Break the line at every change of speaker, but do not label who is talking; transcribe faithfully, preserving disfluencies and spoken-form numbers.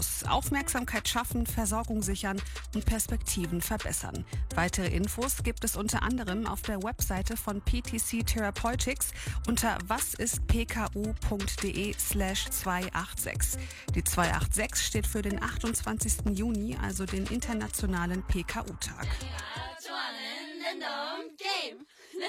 Infos. Aufmerksamkeit schaffen, Versorgung sichern und Perspektiven verbessern. Weitere Infos gibt es unter anderem auf der Webseite von P T C Therapeutics unter wasistpku.de slash zweihundertsechsundachtzig. Die zweihundertsechsundachtzig steht für den achtundzwanzigsten Juni, also den internationalen P K U-Tag.